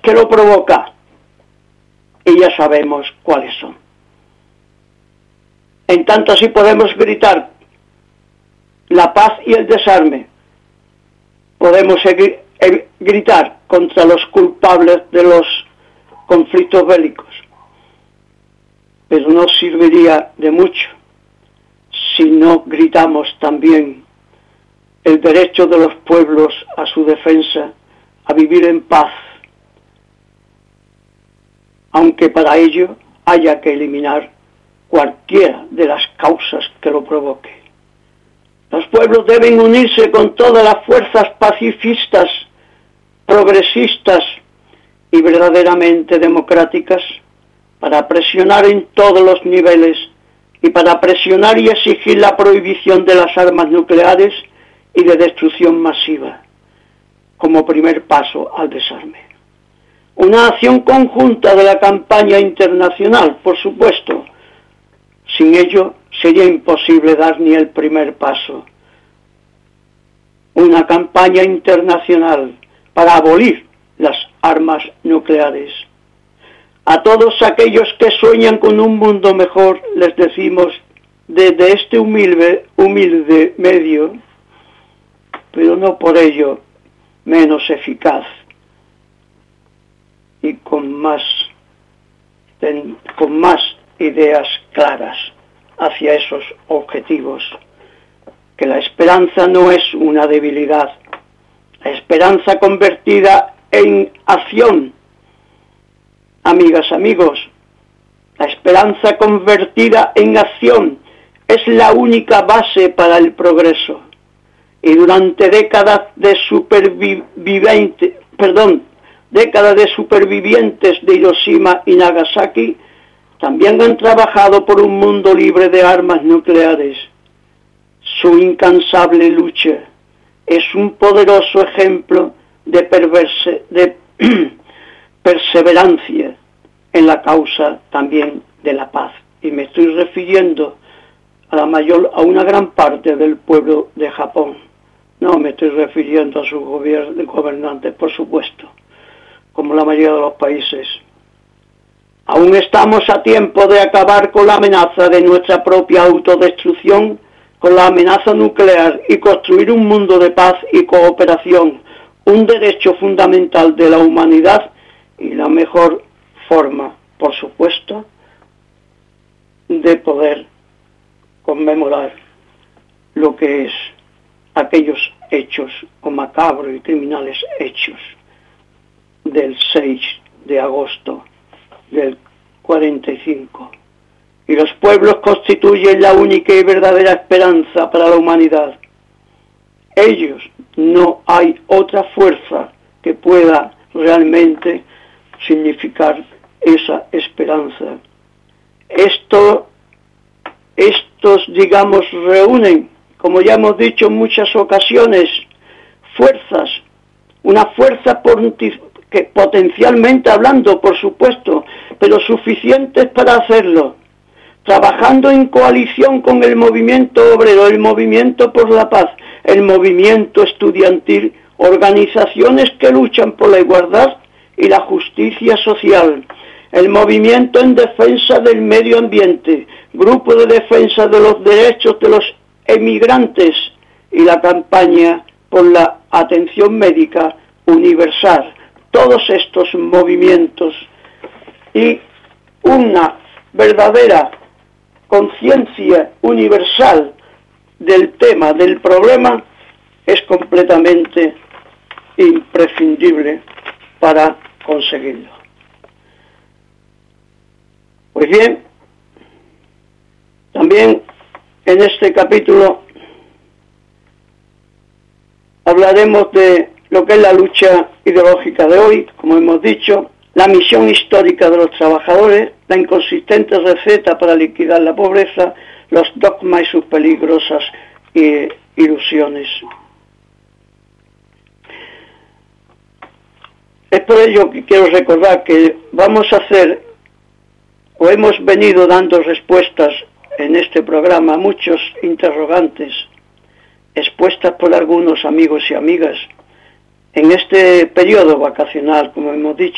que lo provoca, y ya sabemos cuáles son. En tanto así podemos gritar la paz y el desarme, podemos gritar contra los culpables de los conflictos bélicos, pero no serviría de mucho si no gritamos también el derecho de los pueblos a su defensa, a vivir en paz, aunque para ello haya que eliminar cualquiera de las causas que lo provoque. Los pueblos deben unirse con todas las fuerzas pacifistas, progresistas y verdaderamente democráticas para presionar en todos los niveles y para presionar y exigir la prohibición de las armas nucleares y de destrucción masiva, como primer paso al desarme. Una acción conjunta de la campaña internacional, por supuesto. Sin ello sería imposible dar ni el primer paso. Una campaña internacional para abolir las armas nucleares. A todos aquellos que sueñan con un mundo mejor, les decimos desde este humilde medio, pero no por ello menos eficaz y con más ideas claras hacia esos objetivos, que la esperanza no es una debilidad, la esperanza convertida en acción, amigas, amigos, la esperanza convertida en acción es la única base para el progreso. Y durante décadas de supervivientes de Hiroshima y Nagasaki, también han trabajado por un mundo libre de armas nucleares. Su incansable lucha es un poderoso ejemplo de perseverancia en la causa también de la paz. Y me estoy refiriendo a una gran parte del pueblo de Japón. No me estoy refiriendo a sus gobernantes, por supuesto, como la mayoría de los países. Aún estamos a tiempo de acabar con la amenaza de nuestra propia autodestrucción, con la amenaza nuclear, y construir un mundo de paz y cooperación, un derecho fundamental de la humanidad y la mejor forma, por supuesto, de poder conmemorar lo que es aquellos hechos o macabros y criminales hechos del 6 de agosto del 45. Y los pueblos constituyen la única y verdadera esperanza para la humanidad. Ellos, no hay otra fuerza que pueda realmente significar esa esperanza. Estos, digamos, reúnen, como ya hemos dicho en muchas ocasiones, fuerzas, una fuerza que potencialmente hablando, por supuesto, pero suficientes para hacerlo, trabajando en coalición con el movimiento obrero, el movimiento por la paz, el movimiento estudiantil, organizaciones que luchan por la igualdad y la justicia social, el movimiento en defensa del medio ambiente, grupo de defensa de los derechos de los emigrantes y la campaña por la atención médica universal. Todos estos movimientos y una verdadera conciencia universal del tema, del problema, es completamente imprescindible para conseguirlo. Pues bien, también en este capítulo hablaremos de lo que es la lucha ideológica de hoy, como hemos dicho, la misión histórica de los trabajadores, la inconsistente receta para liquidar la pobreza, los dogmas y sus peligrosas ilusiones. Es por ello que quiero recordar que vamos a hacer, o hemos venido dando respuestas en este programa a muchos interrogantes expuestas por algunos amigos y amigas en este periodo vacacional, como hemos dicho.